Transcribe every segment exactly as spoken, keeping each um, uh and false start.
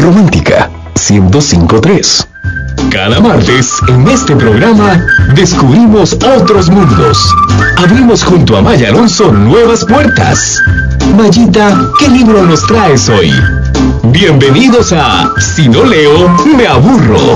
Romántica ciento cinco punto tres. Cada martes en este programa descubrimos otros mundos. Abrimos junto a Maya Alonso nuevas puertas. Mayita, ¿qué libro nos traes hoy? Bienvenidos a Si no leo, me aburro.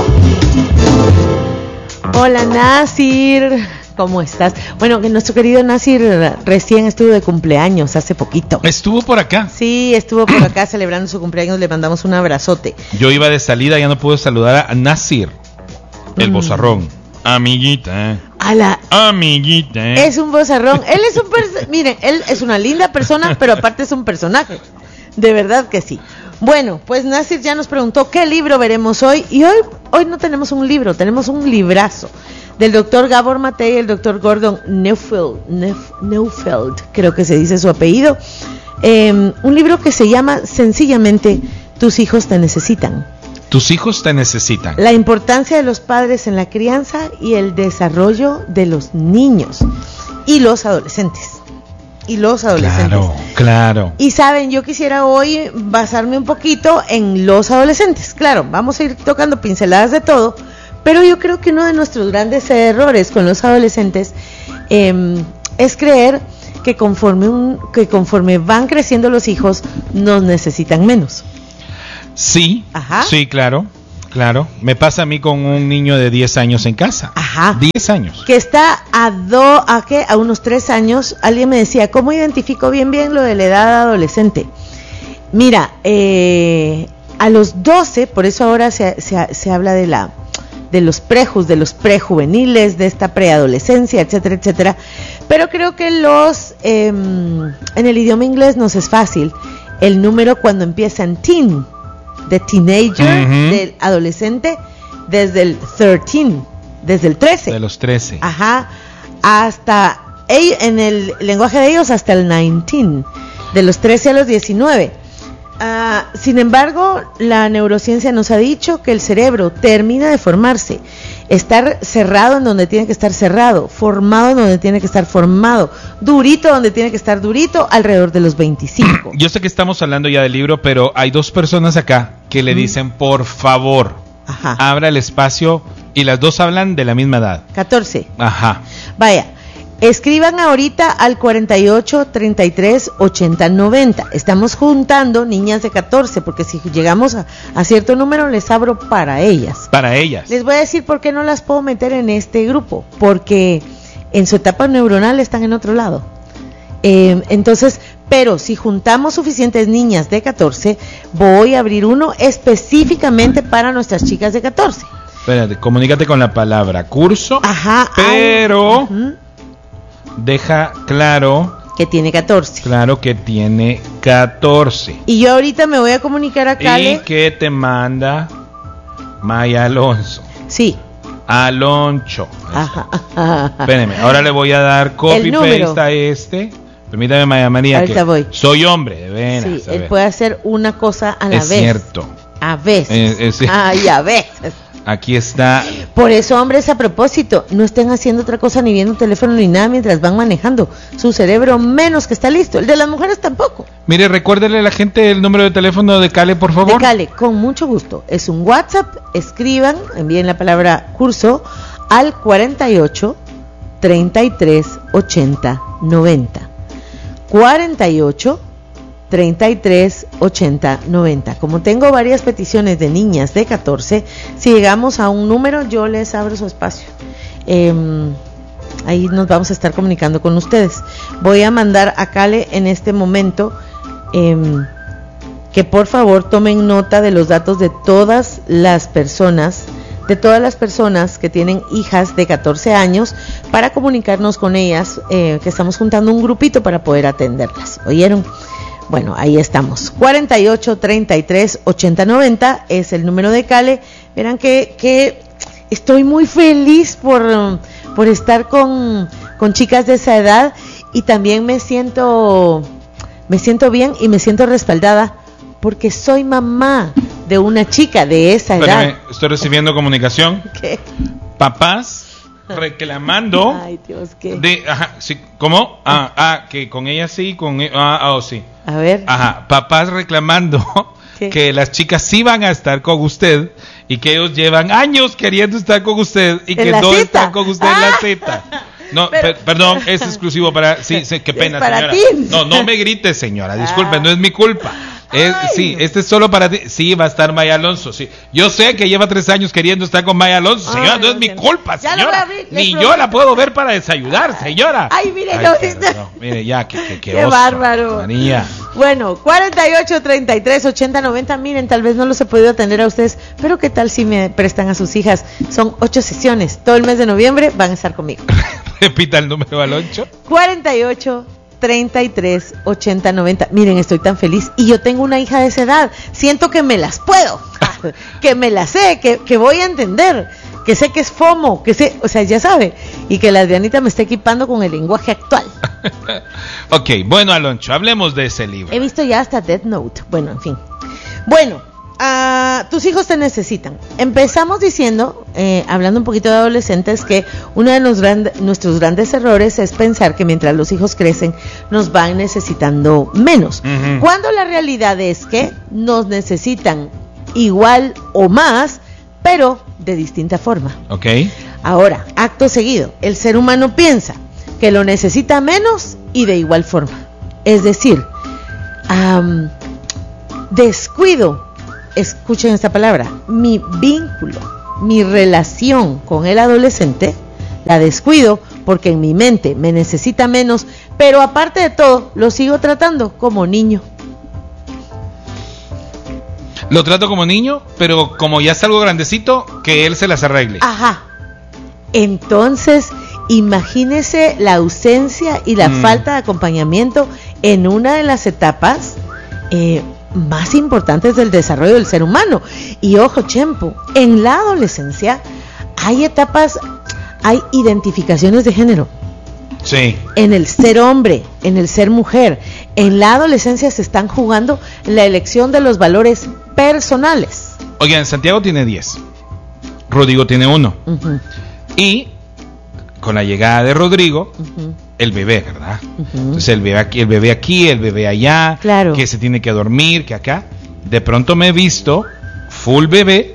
Hola Nasir, ¿cómo estás? Bueno, que nuestro querido Nasir recién estuvo de cumpleaños hace poquito. Estuvo por acá. Sí, estuvo por acá celebrando su cumpleaños, le mandamos un abrazote. Yo iba de salida, ya no pude saludar a Nasir, el mm. bozarrón. Amiguita. A la... Amiguita. Es un bozarrón. Él es un... Perso... Miren, él es una linda persona, pero aparte es un personaje. De verdad que sí. Bueno, pues Nasir ya nos preguntó qué libro veremos hoy. Y hoy, hoy no tenemos un libro, tenemos un librazo. Del doctor Gabor Mate y el doctor Gordon Neufeld, Neuf, Neufeld, creo que se dice su apellido. Eh, un libro que se llama sencillamente Tus hijos te necesitan. Tus hijos te necesitan. La importancia de los padres en la crianza y el desarrollo de los niños y los adolescentes. Y los adolescentes. Claro, claro. Y saben, yo quisiera hoy basarme un poquito en los adolescentes. Claro, vamos a ir tocando pinceladas de todo, pero yo creo que uno de nuestros grandes errores con los adolescentes eh, es creer que conforme, un, que conforme van creciendo los hijos, nos necesitan menos. Sí, Ajá. sí, claro, claro. Me pasa a mí con un niño de diez años en casa. Ajá. diez años. Que está a, do, a, ¿qué? a unos tres años. Alguien me decía, ¿cómo identifico bien bien lo de la edad adolescente? Mira, eh, a los doce, por eso ahora se, se, se habla de la de los prejus, de los prejuveniles, de esta preadolescencia, etcétera, etcétera. Pero creo que los, eh, en el idioma inglés nos es fácil. El número cuando empieza en teen, de teenager, uh-huh. del adolescente, desde el trece, desde el trece. De los trece. Ajá, hasta, en el lenguaje de ellos, hasta el diecinueve, de los trece a los diecinueve. Uh, sin embargo, la neurociencia nos ha dicho que el cerebro termina de formarse, estar cerrado en donde tiene que estar cerrado, formado en donde tiene que estar formado, durito donde tiene que estar durito, alrededor de los veinticinco. Yo sé que estamos hablando ya del libro, pero hay dos personas acá que le dicen, por favor, Ajá. abra el espacio, y las dos hablan de la misma edad. catorce. Ajá. Vaya. Escriban ahorita al cuarenta y ocho, treinta y tres, ochenta, noventa. Estamos juntando niñas de catorce, porque si llegamos a, a cierto número les abro para ellas. Para ellas. Les voy a decir por qué no las puedo meter en este grupo, porque en su etapa neuronal están en otro lado. Eh, entonces, pero si juntamos suficientes niñas de catorce, voy a abrir uno específicamente para nuestras chicas de catorce. Espérate, comunícate con la palabra curso. Ajá. Pero... Ay, uh-huh. Deja claro que tiene catorce. Claro que tiene catorce. Y yo ahorita me voy a comunicar a Cale. Y que te manda Maya Alonso. Sí. Aloncho. Ajá, ajá. Espérenme, ahora le voy a dar copy paste a este. Permítame, Maya María. Ahorita que voy. Soy hombre, de veras. Sí, él puede hacer una cosa a la es vez. Es cierto. A veces. Eh, eh, sí. Ay, a veces. Aquí está. Por eso, hombres, a propósito, no estén haciendo otra cosa ni viendo teléfono ni nada mientras van manejando. Su cerebro menos que está listo. El de las mujeres tampoco. Mire, recuérdele a la gente el número de teléfono de Cale, por favor. De Cale, con mucho gusto. Es un WhatsApp. Escriban, envíen la palabra curso al cuarenta y ocho, treinta y tres, ochenta, noventa. cuarenta y ocho, treinta y tres, ochenta, noventa. Como tengo varias peticiones de niñas de catorce, si llegamos a un número, yo les abro su espacio. Eh, ahí nos vamos a estar comunicando con ustedes. Voy a mandar a Cale en este momento eh, que por favor tomen nota de los datos de todas las personas, de todas las personas que tienen hijas de catorce años, para comunicarnos con ellas, eh, que estamos juntando un grupito para poder atenderlas. ¿Oyeron? Bueno, ahí estamos. cuarenta y ocho, treinta y tres, ochenta, noventa es el número de Cale. Verán que, que estoy muy feliz por, por estar con, con chicas de esa edad, y también me siento, me siento bien y me siento respaldada porque soy mamá de una chica de esa edad. Espérame, estoy recibiendo comunicación. ¿Qué? Papás reclamando. Ay, Dios, ¿qué? De, ajá, sí, ¿cómo? Ah, ah, que con ella sí, con ah, ah, oh, sí. A ver. Ajá, papás reclamando ¿Qué? Que las chicas sí van a estar con usted y que ellos llevan años queriendo estar con usted y que no cita? están con usted en la cita. No, Pero, per, perdón, es exclusivo para... Sí, sí qué pena, señora. Ti. No, no me grites, señora, disculpe, ah. no es mi culpa. Es, sí, este es solo para ti. Sí, va a estar Maya Alonso, sí. Yo sé que lleva tres años queriendo estar con Maya Alonso, señora, Ay, no, no es mi culpa, señora. Ni yo problema. la puedo ver para desayudar, señora. Ay, mire, Ay, no, pero, no, mire, ya, que, que, que qué oso, bárbaro. María. Bueno, cuarenta y ocho, treinta y tres, ochenta, noventa, miren, tal vez no los he podido atender a ustedes, pero qué tal si me prestan a sus hijas. Son ocho sesiones, todo el mes de noviembre van a estar conmigo. Repita el número al ocho. cuarenta y ocho, treinta y tres, ochenta, noventa. Miren, estoy tan feliz. Y yo tengo una hija de esa edad. Siento que me las puedo. Que me las sé, que, que voy a entender. Que sé que es FOMO. Que sé, o sea, ya sabe. Y que la Adrianita me está equipando con el lenguaje actual. Ok, bueno, Aloncho, hablemos de ese libro. He visto ya hasta Death Note. Bueno, en fin. Bueno, uh, tus hijos te necesitan. Empezamos diciendo, eh, hablando un poquito de adolescentes, que uno de los grand, nuestros grandes errores es pensar que mientras los hijos crecen nos van necesitando menos, uh-huh. cuando la realidad es que nos necesitan igual o más, pero de distinta forma. Okay. Ahora, acto seguido, el ser humano piensa que lo necesita menos y de igual forma. Es decir, um, descuido, escuchen esta palabra, mi vínculo, mi relación con el adolescente, la descuido porque en mi mente me necesita menos, pero aparte de todo, lo sigo tratando como niño. Lo trato como niño, pero como ya es algo grandecito, que él se las arregle. Ajá. Entonces, imagínese la ausencia y la mm. falta de acompañamiento en una de las etapas eh, más importantes del desarrollo del ser humano. Y ojo, Chempo, en la adolescencia hay etapas, hay identificaciones de género. Sí. En el ser hombre, en el ser mujer. En la adolescencia se están jugando la elección de los valores personales. Oigan, Santiago tiene diez, Rodrigo tiene uno. Uh-huh. Y con la llegada de Rodrigo, uh-huh. el bebé, ¿verdad? Uh-huh. Entonces el bebé aquí, el bebé aquí, el bebé allá, claro. que se tiene que dormir, que acá. De pronto me he visto full bebé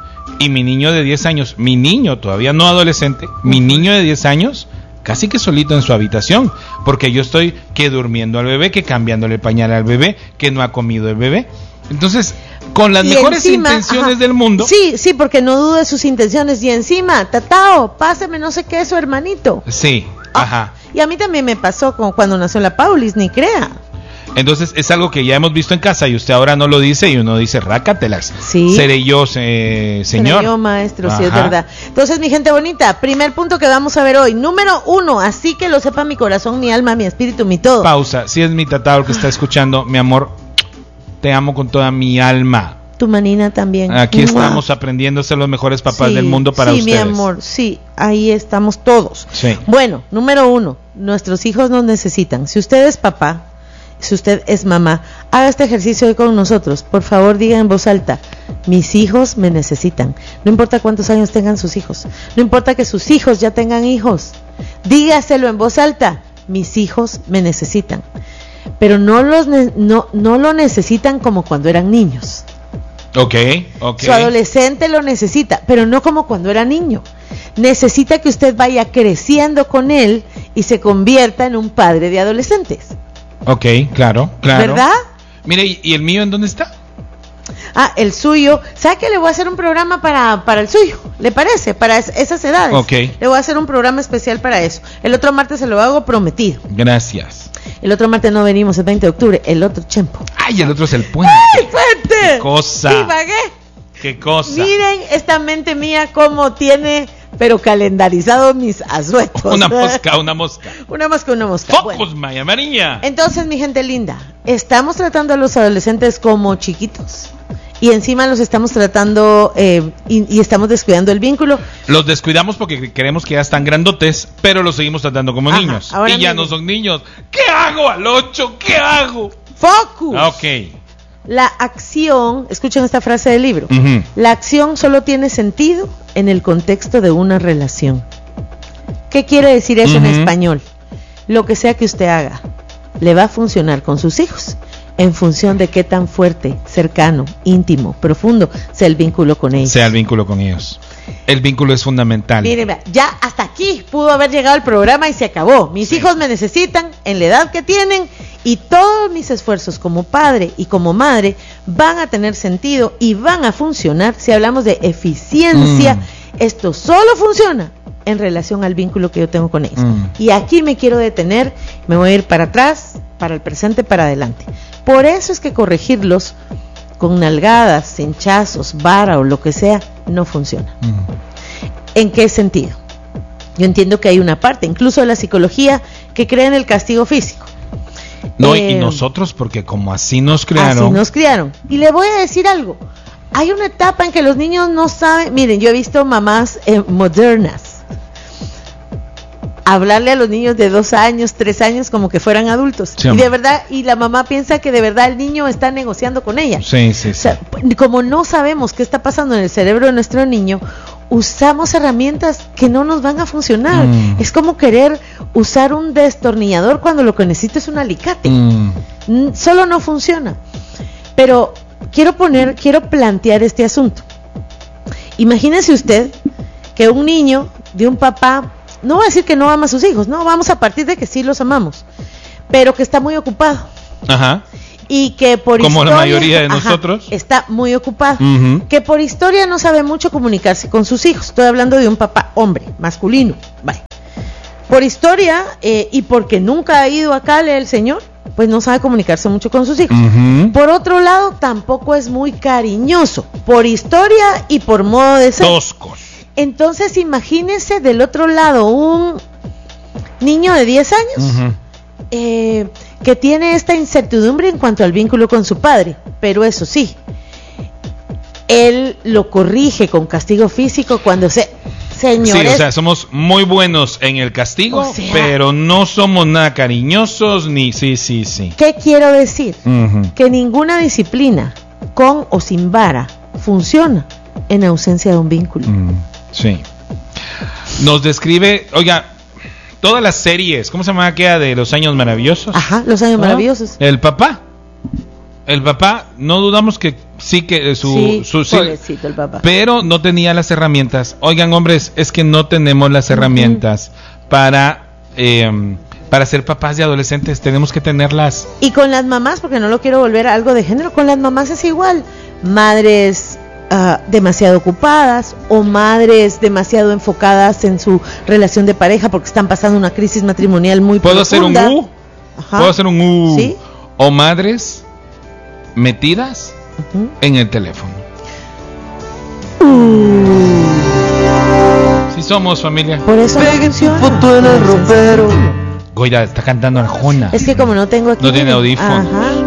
y mi niño de diez años, mi niño todavía no adolescente, uh-huh. mi niño de diez años, casi que solito en su habitación, porque yo estoy que durmiendo al bebé, que cambiándole el pañal al bebé, que no ha comido el bebé. Entonces, con las y mejores encima, intenciones ajá, del mundo. Sí, sí, porque no dudo de sus intenciones. Y encima, Tatao, páseme no sé qué, su hermanito. Sí, ah, ajá. Y a mí también me pasó como cuando nació la Paulis, ni crea. Entonces es algo que ya hemos visto en casa y usted ahora no lo dice y uno dice, rácatelas. Sí. Seré yo, eh, señor. Seré yo, maestro, ajá. Sí, es verdad. Entonces, mi gente bonita, primer punto que vamos a ver hoy. Número uno, así que lo sepa mi corazón, mi alma, mi espíritu, mi todo. Pausa, si es mi Tatao que está escuchando, mi amor, te amo con toda mi alma. Tu manina también. Aquí estamos aprendiendo a ser los mejores papás sí, del mundo para sí, ustedes. Sí, mi amor, sí, ahí estamos todos. Sí. Bueno, número uno, nuestros hijos nos necesitan. Si usted es papá, si usted es mamá, haga este ejercicio hoy con nosotros. Por favor, diga en voz alta, mis hijos me necesitan. No importa cuántos años tengan sus hijos, no importa que sus hijos ya tengan hijos, dígaselo en voz alta, mis hijos me necesitan. Pero no los ne- no, no lo necesitan como cuando eran niños. Ok, ok. Su adolescente lo necesita, pero no como cuando era niño. Necesita que usted vaya creciendo con él y se convierta en un padre de adolescentes. Ok, claro, claro. ¿Verdad? Mire, ¿y, y el mío en dónde está? Ah, el suyo. ¿Sabe que le voy a hacer un programa para, para el suyo? ¿Le parece? Para es, esas edades. Ok. Le voy a hacer un programa especial para eso. El otro martes se lo hago prometido. Gracias. El otro martes no venimos, el veinte de octubre. El otro Chempo. Ay, el otro es el puente. ¡Ay, fuerte! ¡Qué cosa! ¡Divagué! ¡Qué cosa! Miren esta mente mía cómo tiene, pero calendarizado mis asuetos. Una mosca, una mosca. Una mosca, una mosca. ¡Focus, bueno. Maya María! Entonces, mi gente linda, estamos tratando a los adolescentes como chiquitos. Y encima los estamos tratando eh, y, y estamos descuidando el vínculo. Los descuidamos porque queremos que ya están grandotes, pero los seguimos tratando como Ajá, niños. Y ya no son niños. ¿Qué hago al ocho? ¿Qué hago? ¡Focus! Ok. La acción, escuchen esta frase del libro, uh-huh. La acción solo tiene sentido en el contexto de una relación. ¿Qué quiere decir eso uh-huh. en español? Lo que sea que usted haga, le va a funcionar con sus hijos en función de qué tan fuerte, cercano, íntimo, profundo sea el vínculo con ellos. Sea el vínculo con ellos. El vínculo es fundamental. Miren, ya hasta aquí pudo haber llegado el programa y se acabó. Mis sí. hijos me necesitan en la edad que tienen y todos mis esfuerzos como padre y como madre van a tener sentido y van a funcionar si hablamos de eficiencia. Mm. Esto solo funciona en relación al vínculo que yo tengo con ellos. Mm. Y aquí me quiero detener, me voy a ir para atrás, para el presente, para adelante. Por eso es que corregirlos con nalgadas, hinchazos, vara o lo que sea, no funciona. Mm. ¿En qué sentido? Yo entiendo que hay una parte, incluso de la psicología, que cree en el castigo físico. No, eh, y nosotros, porque como así nos criaron. Así nos criaron. Y le voy a decir algo. Hay una etapa en que los niños no saben. Miren, yo he visto mamás eh, modernas hablarle a los niños de dos años, tres años como que fueran adultos. Sí, y de verdad, y la mamá piensa que de verdad el niño está negociando con ella. Sí, sí, sí. O sea, como no sabemos qué está pasando en el cerebro de nuestro niño, usamos herramientas que no nos van a funcionar. Mm. Es como querer usar un destornillador cuando lo que necesito es un alicate. Mm. Solo no funciona. Pero quiero poner, quiero plantear este asunto. Imagínese usted que un niño de un papá, no voy a decir que no ama a sus hijos, no, vamos a partir de que sí los amamos, pero que está muy ocupado. Ajá. Y que por como historia, la mayoría de ajá, nosotros está muy ocupado, uh-huh. que por historia no sabe mucho comunicarse con sus hijos. Estoy hablando de un papá hombre, masculino, vale. Por historia eh, y porque nunca ha ido a Cali el señor, pues no sabe comunicarse mucho con sus hijos. Uh-huh. Por otro lado, tampoco es muy cariñoso, por historia y por modo de ser. Toscos. Entonces imagínese del otro lado un niño de diez años uh-huh. eh, que tiene esta incertidumbre en cuanto al vínculo con su padre, pero eso sí, él lo corrige con castigo físico cuando se... Señores, sí, o sea, somos muy buenos en el castigo, o sea, pero no somos nada cariñosos ni... Sí, sí, sí. ¿Qué quiero decir? Uh-huh. Que ninguna disciplina, con o sin vara, funciona en ausencia de un vínculo. Uh-huh. Sí. Nos describe, oiga, todas las series, ¿cómo se llama aquella de Los Años Maravillosos? Ajá, Los Años ¿Ah? Maravillosos. El papá. El papá, no dudamos que sí que su... Sí, su sí, pobrecito el papá. Pero no tenía las herramientas. Oigan, hombres, es que no tenemos las herramientas uh-huh. para... Eh, para ser papás de adolescentes, tenemos que tenerlas. Y con las mamás, porque no lo quiero volver a algo de género, con las mamás es igual. Madres... Uh, demasiado ocupadas o madres demasiado enfocadas en su relación de pareja porque están pasando una crisis matrimonial muy ¿Puedo profunda. hacer un U? Ajá. ¿Puedo hacer un U? ¿Sí? O madres metidas uh-huh. en el teléfono. Uh. Sí somos familia. Por eso no funciona. Foto en el ropero. Goira, está cantando Arjona. Es que como no tengo aquí. No tiene audífonos. Ajá.